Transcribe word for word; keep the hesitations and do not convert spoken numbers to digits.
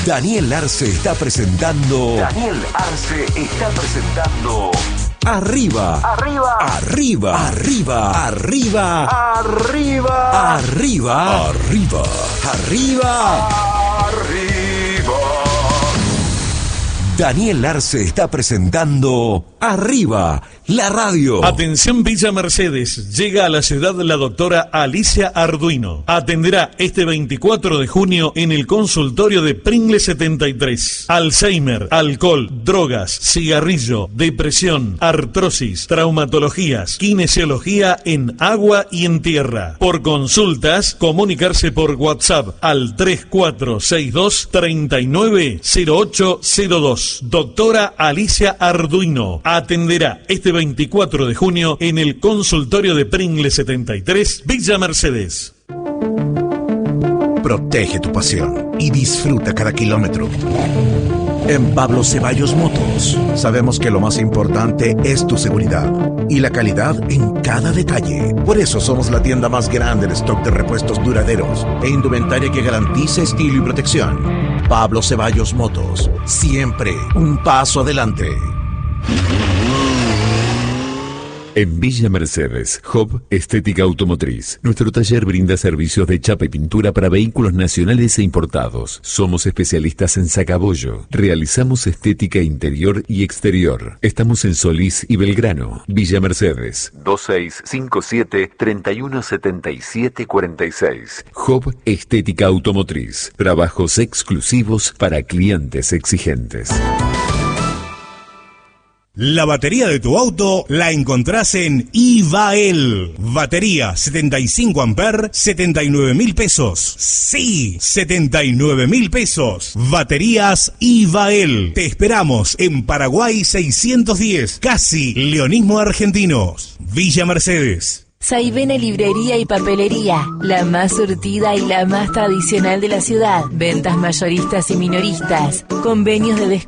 Daniel Arce está presentando. Daniel Arce está presentando. Arriba. Arriba. Arriba. Arriba. Arriba. Arriba. Arriba. Arriba. Arriba. Arriba. Daniel Arce está presentando Arriba, la radio. Atención Villa Mercedes, llega a la ciudad la doctora Alicia Arduino. Atenderá este veinticuatro de junio en el consultorio de Pringle setenta y tres. Alzheimer, alcohol, drogas, cigarrillo, depresión, artrosis, traumatologías, kinesiología en agua y en tierra. Por consultas, comunicarse por WhatsApp al tres cuatro seis dos, tres nueve cero ocho cero dos. Doctora Alicia Arduino atenderá este veinticuatro de junio en el consultorio de Pringle setenta y tres, Villa Mercedes. Protege tu pasión y disfruta cada kilómetro. En Pablo Ceballos Motos sabemos que lo más importante es tu seguridad y la calidad en cada detalle. Por eso somos la tienda más grande de stock de repuestos duraderos e indumentaria que garantiza estilo y protección. Pablo Ceballos Motos, siempre un paso adelante. En Villa Mercedes, Hub Estética Automotriz. Nuestro taller brinda servicios de chapa y pintura para vehículos nacionales e importados. Somos especialistas en sacabollo. Realizamos estética interior y exterior. Estamos en Solís y Belgrano. Villa Mercedes, dos seis cinco siete, tres uno siete siete cuatro seis. Hub Estética Automotriz. Trabajos exclusivos para clientes exigentes. La batería de tu auto la encontrás en Ivael. Batería setenta y cinco amperes, setenta y nueve mil pesos. Sí, setenta y nueve mil pesos. Baterías Ivael. Te esperamos en Paraguay seiscientos diez, casi Leonismo Argentinos. Villa Mercedes. Saibene Librería y Papelería, la más surtida y la más tradicional de la ciudad. Ventas mayoristas y minoristas, convenios de descuento.